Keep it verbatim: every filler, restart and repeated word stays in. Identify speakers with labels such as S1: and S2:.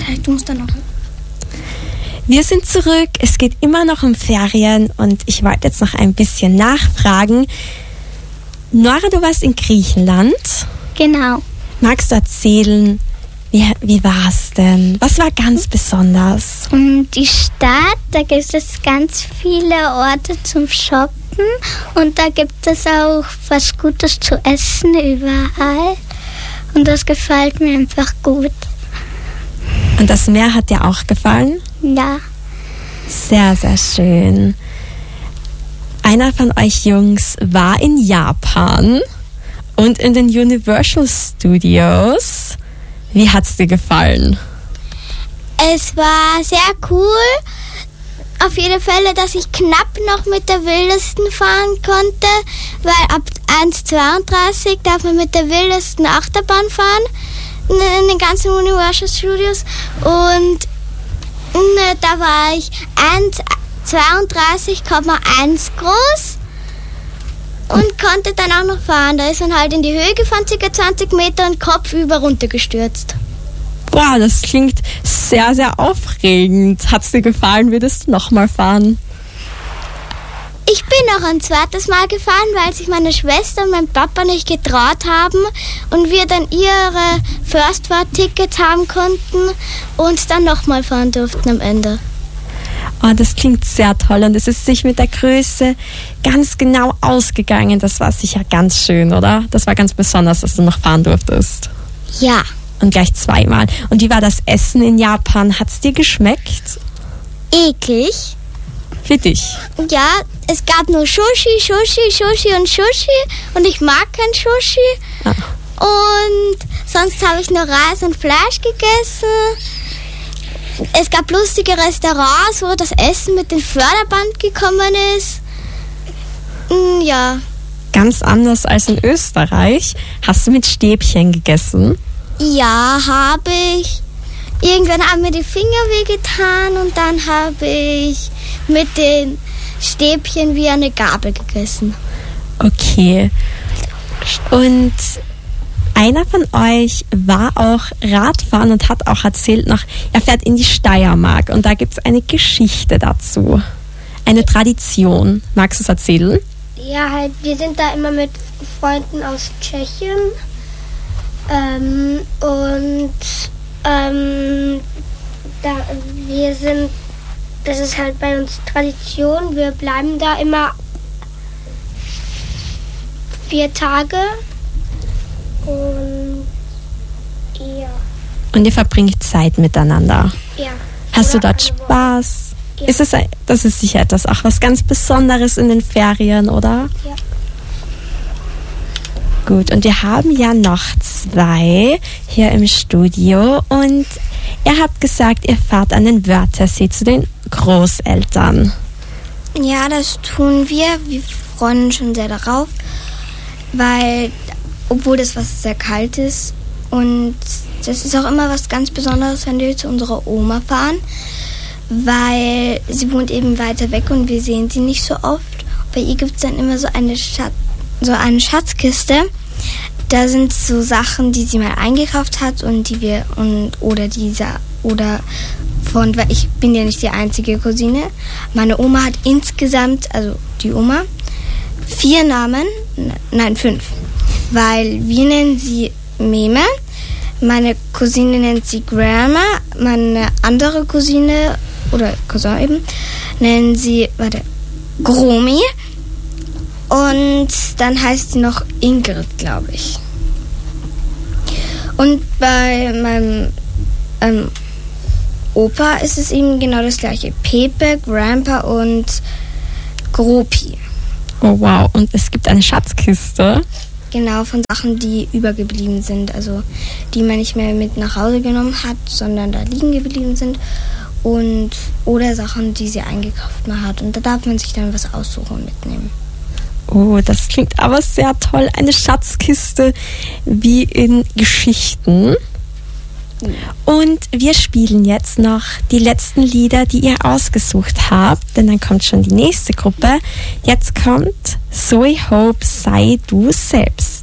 S1: Du musst dann noch.
S2: Wir sind zurück, es geht immer noch um Ferien und ich wollte jetzt noch ein bisschen nachfragen. Nora, du warst in Griechenland.
S1: Genau.
S2: Magst du erzählen, wie, wie war es denn? Was war ganz besonders?
S1: Und die Stadt, da gibt es ganz viele Orte zum Shoppen und da gibt es auch was Gutes zu essen überall und das gefällt mir einfach gut.
S2: Und das Meer hat dir auch gefallen?
S1: Ja.
S2: Sehr, sehr schön. Einer von euch Jungs war in Japan und in den Universal Studios. Wie hat's dir gefallen?
S1: Es war sehr cool. Auf jeden Fall, dass ich knapp noch mit der Wildesten fahren konnte, weil ab eins Komma zweiunddreißig darf man mit der Wildesten Achterbahn fahren in den ganzen Universal Studios und da war ich eins Komma zweiunddreißig Komma eins groß und konnte dann auch noch fahren. Da ist man halt in die Höhe gefahren, ca. zwanzig Meter und kopfüber runtergestürzt.
S2: Boah, das klingt sehr, sehr aufregend. Hat's dir gefallen? Würdest du nochmal fahren?
S1: Ich bin noch ein zweites Mal gefahren, weil sich meine Schwester und mein Papa nicht getraut haben und wir dann ihre First-Fahrt-Tickets haben konnten und dann nochmal fahren durften am Ende.
S2: Oh, das klingt sehr toll und es ist sich mit der Größe ganz genau ausgegangen. Das war sicher ganz schön, oder? Das war ganz besonders, dass du noch fahren durftest.
S1: Ja.
S2: Und gleich zweimal. Und wie war das Essen in Japan? Hat's dir geschmeckt?
S1: Eklig.
S2: Für dich?
S1: Ja, es gab nur Sushi, Sushi, Sushi und Sushi und ich mag kein Sushi.
S2: Ah.
S1: Und sonst habe ich nur Reis und Fleisch gegessen. Es gab lustige Restaurants, wo das Essen mit dem Förderband gekommen ist. Ja.
S2: Ganz anders als in Österreich. Hast du mit Stäbchen gegessen?
S1: Ja, habe ich. Irgendwann haben mir die Finger wehgetan und dann habe ich mit den Stäbchen wie eine Gabel gegessen.
S2: Okay. Und einer von euch war auch Radfahren und hat auch erzählt noch, er fährt in die Steiermark und da gibt es eine Geschichte dazu. Eine Tradition. Magst du es erzählen?
S1: Ja, halt, wir sind da immer mit Freunden aus Tschechien ähm, und ähm, da, wir sind, das ist halt bei uns Tradition, wir bleiben da immer vier Tage und ja.
S2: Und ihr verbringt Zeit miteinander.
S1: Ja.
S2: Hast du dort Spaß? Ja. Ist es, das ist sicher etwas auch was ganz Besonderes in den Ferien, oder?
S1: Ja.
S2: Gut, und wir haben ja noch zwei hier im Studio und ihr habt gesagt, ihr fahrt an den Wörthersee zu den Großeltern.
S1: Ja, das tun wir. Wir freuen uns schon sehr darauf, weil, obwohl das Wasser sehr kalt ist und das ist auch immer was ganz Besonderes, wenn wir zu unserer Oma fahren, weil sie wohnt eben weiter weg und wir sehen sie nicht so oft. Bei ihr gibt es dann immer so eine, Schatz, so eine Schatzkiste. Da sind so Sachen, die sie mal eingekauft hat und die wir und oder dieser oder von, weil ich bin ja nicht die einzige Cousine. Meine Oma hat insgesamt, also die Oma, vier Namen, nein fünf, weil wir nennen sie Meme, meine Cousine nennt sie Grandma, meine andere Cousine oder Cousin eben nennen sie, warte, Gromi. Und dann heißt sie noch Ingrid, glaube ich. Und bei meinem ähm, Opa ist es eben genau das gleiche. Pepe, Grandpa und Gropi.
S2: Oh wow, und es gibt eine Schatzkiste.
S1: Genau, von Sachen, die übergeblieben sind. Also die man nicht mehr mit nach Hause genommen hat, sondern da liegen geblieben sind. Und oder Sachen, die sie eingekauft mal hat. Und da darf man sich dann was aussuchen und mitnehmen.
S2: Oh, das klingt aber sehr toll. Eine Schatzkiste wie in Geschichten. Und wir spielen jetzt noch die letzten Lieder, die ihr ausgesucht habt, denn dann kommt schon die nächste Gruppe. Jetzt kommt Zoe Hope, sei du selbst.